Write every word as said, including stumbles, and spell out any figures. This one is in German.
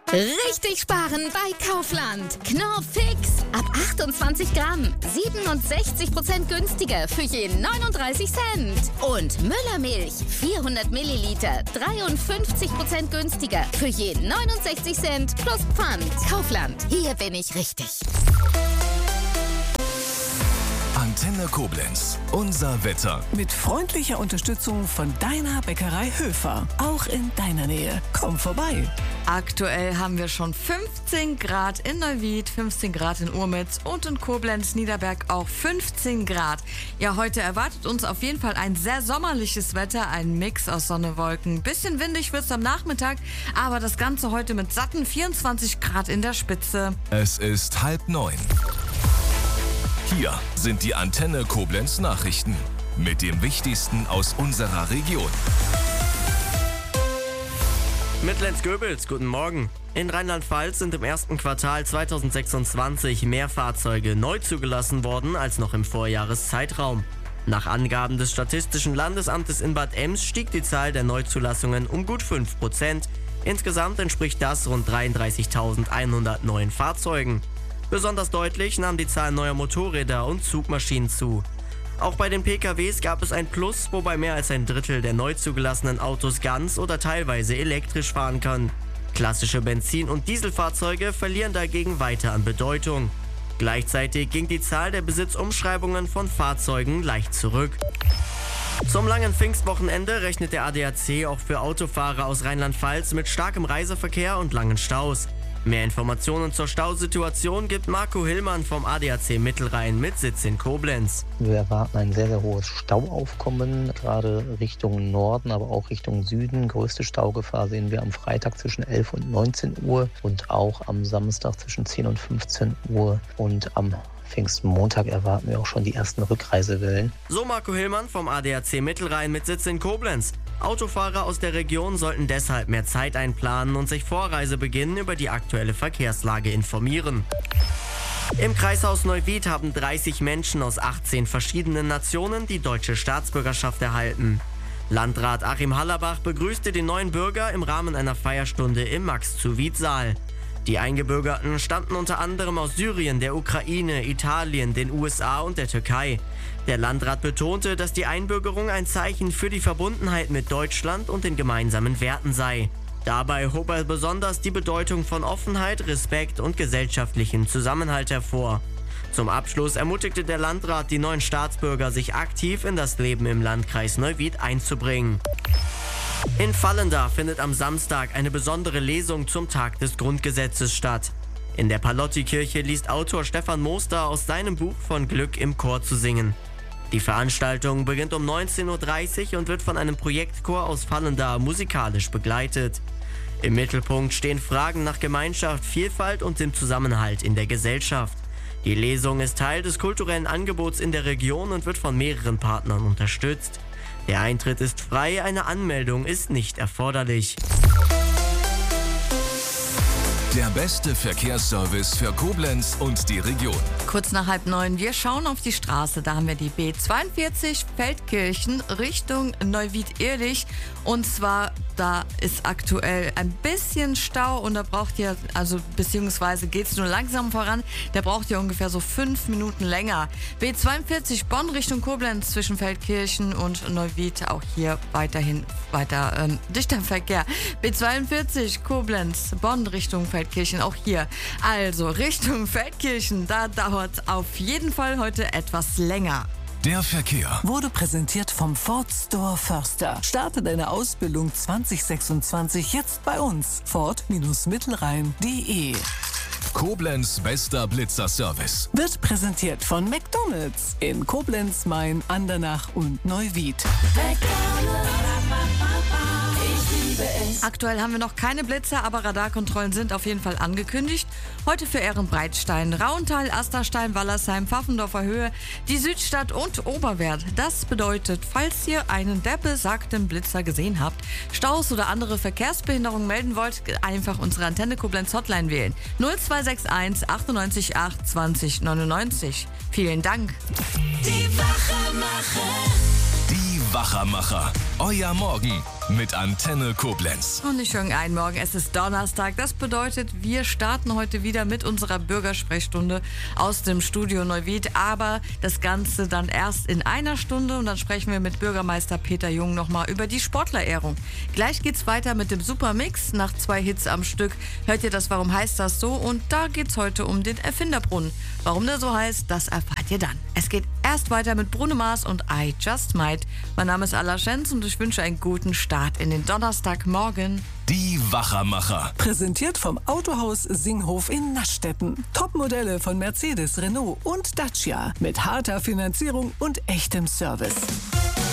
Richtig sparen bei Kaufland. Knorr Fix. Ab achtundzwanzig Gramm. siebenundsechzig Prozent günstiger für je neununddreißig Cent. Und Müllermilch. vierhundert Milliliter. dreiundfünfzig Prozent günstiger für je neunundsechzig Cent plus Pfand. Kaufland. Hier bin ich richtig. Antenne Koblenz. Unser Wetter. Mit freundlicher Unterstützung von deiner Bäckerei Höfer. Auch in deiner Nähe. Komm vorbei. Aktuell haben wir schon fünfzehn Grad in Neuwied, fünfzehn Grad in Urmitz und in Koblenz-Niederberg auch fünfzehn Grad. Ja, heute erwartet uns auf jeden Fall ein sehr sommerliches Wetter, ein Mix aus Sonne, Wolken. Bisschen windig wird es am Nachmittag, aber das Ganze heute mit satten vierundzwanzig Grad in der Spitze. Es ist halb neun. Hier sind die Antenne Koblenz Nachrichten mit dem Wichtigsten aus unserer Region. Mitlenz-Göbels, guten Morgen. In Rheinland-Pfalz sind im ersten Quartal zweitausendsechsundzwanzig mehr Fahrzeuge neu zugelassen worden als noch im Vorjahreszeitraum. Nach Angaben des Statistischen Landesamtes in Bad Ems stieg die Zahl der Neuzulassungen um gut fünf Prozent. Insgesamt entspricht das rund dreiunddreißigtausendeinhundert neuen Fahrzeugen. Besonders deutlich nahm die Zahl neuer Motorräder und Zugmaschinen zu. Auch bei den P K Ws gab es ein Plus, wobei mehr als ein Drittel der neu zugelassenen Autos ganz oder teilweise elektrisch fahren können. Klassische Benzin- und Dieselfahrzeuge verlieren dagegen weiter an Bedeutung. Gleichzeitig ging die Zahl der Besitzumschreibungen von Fahrzeugen leicht zurück. Zum langen Pfingstwochenende rechnet der A D A C auch für Autofahrer aus Rheinland-Pfalz mit starkem Reiseverkehr und langen Staus. Mehr Informationen zur Stausituation gibt Marco Hillmann vom A D A C Mittelrhein mit Sitz in Koblenz. Wir erwarten ein sehr, sehr hohes Stauaufkommen, gerade Richtung Norden, aber auch Richtung Süden. Größte Staugefahr sehen wir am Freitag zwischen elf und neunzehn Uhr und auch am Samstag zwischen zehn und fünfzehn Uhr und am Pfingstmontag erwarten wir auch schon die ersten Rückreisewellen. So Marco Hillmann vom A D A C Mittelrhein mit Sitz in Koblenz. Autofahrer aus der Region sollten deshalb mehr Zeit einplanen und sich vor Reisebeginn über die aktuelle Verkehrslage informieren. Im Kreishaus Neuwied haben dreißig Menschen aus achtzehn verschiedenen Nationen die deutsche Staatsbürgerschaft erhalten. Landrat Achim Hallerbach begrüßte den neuen Bürger im Rahmen einer Feierstunde im Max-zu-Wied-Saal. Die Eingebürgerten stammten unter anderem aus Syrien, der Ukraine, Italien, den U S A und der Türkei. Der Landrat betonte, dass die Einbürgerung ein Zeichen für die Verbundenheit mit Deutschland und den gemeinsamen Werten sei. Dabei hob er besonders die Bedeutung von Offenheit, Respekt und gesellschaftlichem Zusammenhalt hervor. Zum Abschluss ermutigte der Landrat die neuen Staatsbürger, sich aktiv in das Leben im Landkreis Neuwied einzubringen. In Vallendar findet am Samstag eine besondere Lesung zum Tag des Grundgesetzes statt. In der Palotti-Kirche liest Autor Stefan Moster aus seinem Buch von Glück im Chor zu singen. Die Veranstaltung beginnt um neunzehn Uhr dreißig und wird von einem Projektchor aus Vallendar musikalisch begleitet. Im Mittelpunkt stehen Fragen nach Gemeinschaft, Vielfalt und dem Zusammenhalt in der Gesellschaft. Die Lesung ist Teil des kulturellen Angebots in der Region und wird von mehreren Partnern unterstützt. Der Eintritt ist frei, eine Anmeldung ist nicht erforderlich. Der beste Verkehrsservice für Koblenz und die Region. Kurz nach halb neun, wir schauen auf die Straße. Da haben wir die B zweiundvierzig Feldkirchen Richtung Neuwied-Ehrlich. Und zwar, da ist aktuell ein bisschen Stau und da braucht ihr, also beziehungsweise geht es nur langsam voran, da braucht ihr ungefähr so fünf Minuten länger. B zweiundvierzig Bonn Richtung Koblenz zwischen Feldkirchen und Neuwied, auch hier weiterhin weiter ähm, dichter Verkehr. B zweiundvierzig Koblenz, Bonn Richtung Feldkirchen, auch hier. Also Richtung Feldkirchen, da dauert es auf jeden Fall heute etwas länger. Der Verkehr Wurde präsentiert vom Ford Store Förster. Starte deine Ausbildung zwanzig sechsundzwanzig jetzt bei uns. Ford Mittelrhein punkt de. Koblenz bester Blitzerservice. Wird präsentiert von McDonald's in Koblenz, Main, Andernach und Neuwied. Aktuell haben wir noch keine Blitzer, aber Radarkontrollen sind auf jeden Fall angekündigt. Heute für Ehrenbreitstein, Rauental, Asterstein, Wallersheim, Pfaffendorfer Höhe, die Südstadt und Oberwert. Das bedeutet, falls ihr einen der besagten Blitzer gesehen habt, Staus oder andere Verkehrsbehinderungen melden wollt, einfach unsere Antenne Koblenz Hotline wählen. null zwei sechs eins achtundneunzig acht zwanzig neunundneunzig. Vielen Dank. Die Wachemacher. Die Wachermacher. Euer Morgen mit Antenne Koblenz. Und nicht irgendein Morgen, es ist Donnerstag. Das bedeutet, wir starten heute wieder mit unserer Bürgersprechstunde aus dem Studio Neuwied. Aber das Ganze dann erst in einer Stunde und dann sprechen wir mit Bürgermeister Peter Jung nochmal über die Sportlerehrung. Gleich geht's weiter mit dem Supermix. Nach zwei Hits am Stück hört ihr das Warum heißt das so? Und da geht's heute um den Erfinderbrunnen. Warum der so heißt, das erfahrt ihr dann. Es geht erst weiter mit Bruno Mars und I Just Might. Mein Name ist Alla Schenz und ich wünsche einen guten Start in den Donnerstagmorgen. Die Wachermacher. Präsentiert vom Autohaus Singhof in Naschstetten. Topmodelle von Mercedes, Renault und Dacia. Mit harter Finanzierung und echtem Service.